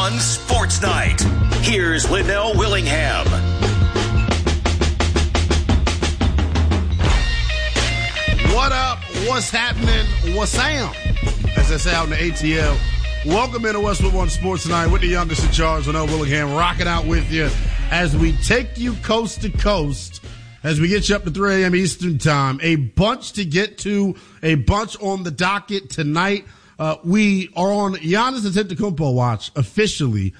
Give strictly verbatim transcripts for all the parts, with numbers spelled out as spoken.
one Sports Night. Here's Linnell Willingham. What up? What's happening? What's Sam? As I say out in the A T L. Welcome into Westwood One Sports Tonight with the youngest in charge, Linnell Willingham, rocking out with you as we take you coast to coast, as we get you up to three a.m. Eastern time. A bunch to get to, a bunch on the docket tonight. Uh, we are on Giannis Antetokounmpo watch officially.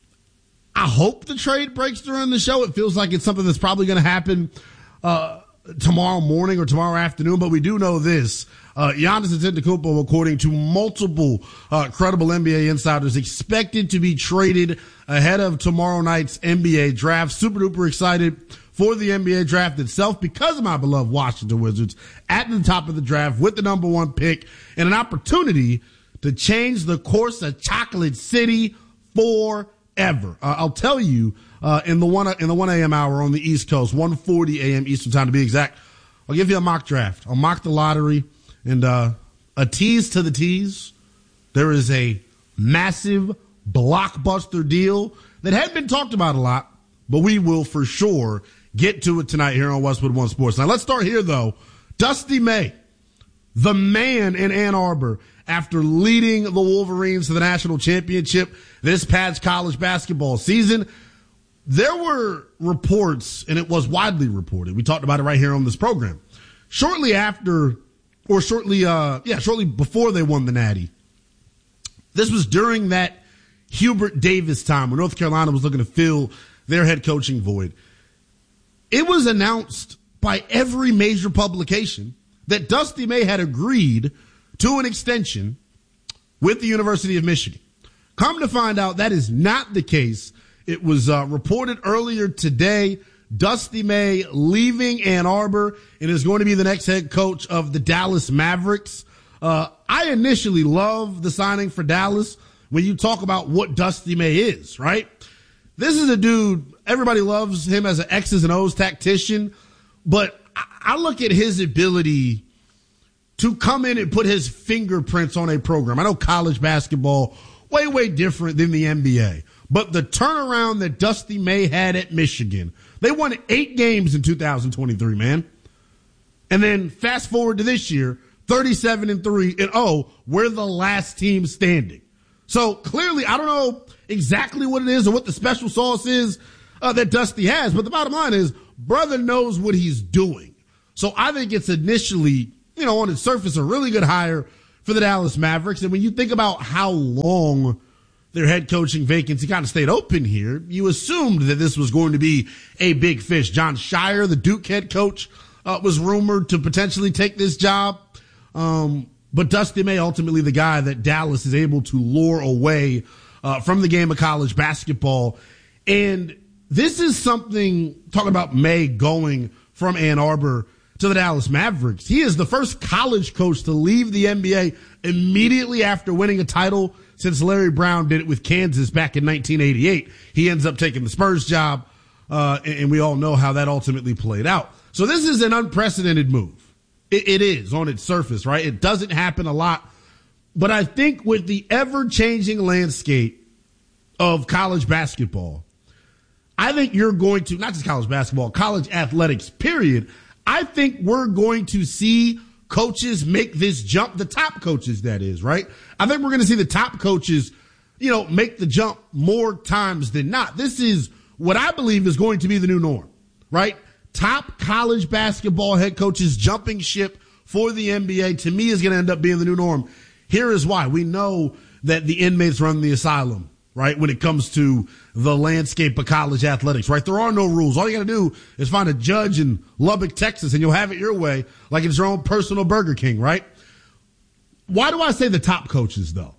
I hope the trade breaks during the show. It feels like it's something that's probably going to happen uh, tomorrow morning or tomorrow afternoon, but we do know this. Uh, Giannis Antetokounmpo, according to multiple uh, credible N B A insiders, expected to be traded ahead of tomorrow night's N B A draft. Super duper excited for the N B A draft itself because of my beloved Washington Wizards at the top of the draft with the number one pick and an opportunity to change the course of Chocolate City forever. Uh, I'll tell you, uh, in the one, in the one a.m. hour on the East Coast, one forty a.m. Eastern time to be exact, I'll give you a mock draft. I'll mock the lottery. And uh, a tease to the tease, there is a massive blockbuster deal that hadn't been talked about a lot, but we will for sure get to it tonight here on Westwood One Sports. Now, let's start here, though. Dusty May, the man in Ann Arbor, after leading the Wolverines to the national championship this past college basketball season, there were reports, and it was widely reported. We talked about it right here on this program. Shortly after... Or shortly, uh, yeah, shortly before they won the Natty. This was during that Hubert Davis time when North Carolina was looking to fill their head coaching void. It was announced by every major publication that Dusty May had agreed to an extension with the University of Michigan. Come to find out, that is not the case. It was uh, reported earlier today. Dusty May leaving Ann Arbor and is going to be the next head coach of the Dallas Mavericks. Uh, I initially love the signing for Dallas when you talk about what Dusty May is, right? This is a dude, everybody loves him as an X's and O's tactician, but I look at his ability to come in and put his fingerprints on a program. I know college basketball, way, way different than the N B A, but the turnaround that Dusty May had at Michigan, they won eight games in two thousand twenty-three, man. And then fast forward to this year, thirty-seven and three and oh, we're the last team standing. So clearly, I don't know exactly what it is or what the special sauce is uh, that Dusty has, but the bottom line is, brother knows what he's doing. So I think it's initially, you know, on its surface, a really good hire for the Dallas Mavericks. And when you think about how long their head coaching vacancy kind of stayed open here, you assumed that this was going to be a big fish. John Shire, the Duke head coach, uh, was rumored to potentially take this job. Um, but Dusty May, ultimately the guy that Dallas is able to lure away uh, from the game of college basketball. And this is something, talking about May going from Ann Arbor to the Dallas Mavericks. He is the first college coach to leave the N B A immediately after winning a title since Larry Brown did it with Kansas back in nineteen eighty-eight. He ends up taking the Spurs job, uh, and we all know how that ultimately played out. So this is an unprecedented move. It, it is on its surface, right? It doesn't happen a lot. But I think with the ever-changing landscape of college basketball, I think you're going to, not just college basketball, college athletics, period, I think we're going to see coaches make this jump, the top coaches, that is, right? I think we're going to see the top coaches, you know, make the jump more times than not. This is what I believe is going to be the new norm, right? Top college basketball head coaches jumping ship for the N B A, to me, is going to end up being the new norm. Here is why. We know that the inmates run the asylum, right, when it comes to the landscape of college athletics, right? There are no rules. All you got to do is find a judge in Lubbock, Texas, and you'll have it your way, like it's your own personal Burger King, right? Why do I say the top coaches, though?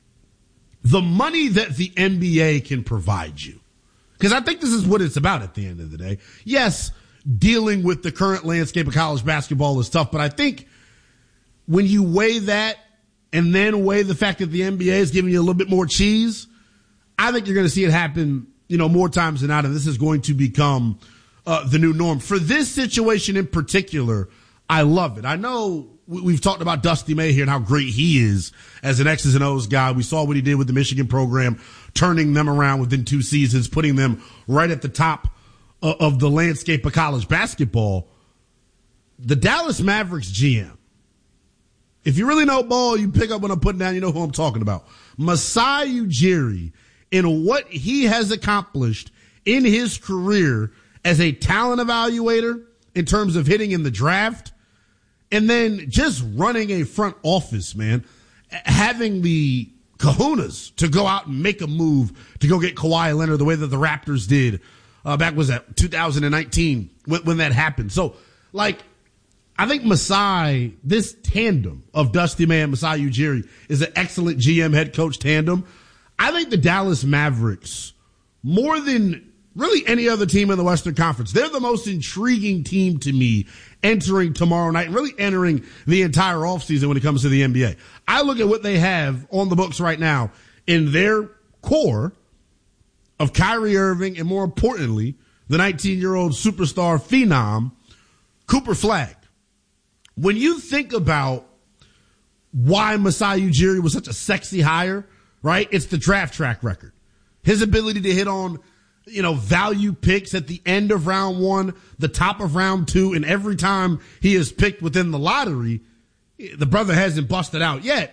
The money that the N B A can provide you. Because I think this is what it's about at the end of the day. Yes, dealing with the current landscape of college basketball is tough, but I think when you weigh that and then weigh the fact that the N B A is giving you a little bit more cheese, I think you're going to see it happen, you know, more times than not, and this is going to become uh, the new norm. For this situation in particular, I love it. I know we've talked about Dusty May here and how great he is as an X's and O's guy. We saw what he did with the Michigan program, turning them around within two seasons, putting them right at the top of the landscape of college basketball. The Dallas Mavericks G M, if you really know ball, you pick up what I'm putting down, you know who I'm talking about. Masai Ujiri, in what he has accomplished in his career as a talent evaluator in terms of hitting in the draft, and then just running a front office, man, having the kahunas to go out and make a move to go get Kawhi Leonard the way that the Raptors did uh, back, was that two thousand nineteen when, when that happened. So, like, I think Masai, this tandem of Dusty May and Masai Ujiri is an excellent G M head coach tandem. I think the Dallas Mavericks, more than really any other team in the Western Conference, they're the most intriguing team to me entering tomorrow night, really entering the entire offseason when it comes to the N B A. I look at what they have on the books right now in their core of Kyrie Irving and, more importantly, the nineteen-year-old superstar phenom, Cooper Flagg. When you think about why Masai Ujiri was such a sexy hire, right, it's the draft track record. His ability to hit on, you know, value picks at the end of round one, the top of round two, and every time he is picked within the lottery, the brother hasn't busted out yet.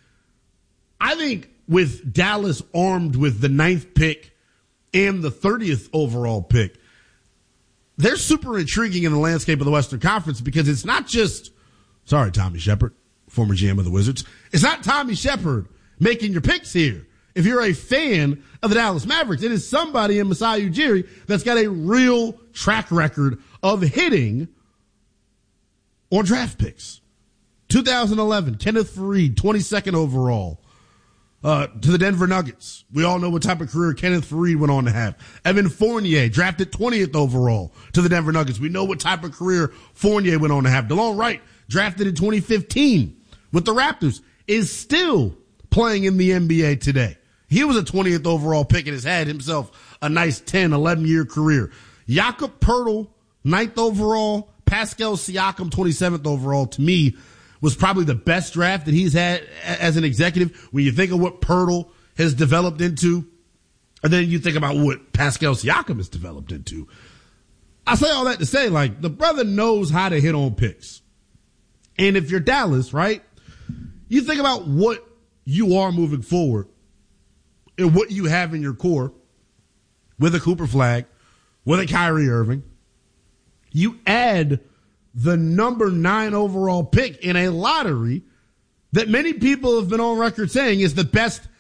I think with Dallas armed with the ninth pick and the thirtieth overall pick, they're super intriguing in the landscape of the Western Conference, because it's not just, sorry, Tommy Shepard, former G M of the Wizards, it's not Tommy Shepard making your picks here. If you're a fan of the Dallas Mavericks, it is somebody in Masai Ujiri that's got a real track record of hitting on draft picks. two thousand eleven, Kenneth Faried, twenty-second overall, uh, to the Denver Nuggets. We all know what type of career Kenneth Faried went on to have. Evan Fournier, drafted twentieth overall to the Denver Nuggets. We know what type of career Fournier went on to have. DeLon Wright, drafted in twenty fifteen with the Raptors, is still playing in the N B A today. He was a twentieth overall pick and has had himself a nice ten, eleven-year career. Jakob Poeltl, ninth overall. Pascal Siakam, twenty-seventh overall, to me, was probably the best draft that he's had as an executive. When you think of what Poeltl has developed into, and then you think about what Pascal Siakam has developed into. I say all that to say, like, the brother knows how to hit on picks. And if you're Dallas, right, you think about what you are moving forward and what you have in your core with a Cooper Flagg, with a Kyrie Irving. You add the number nine overall pick in a lottery that many people have been on record saying is the best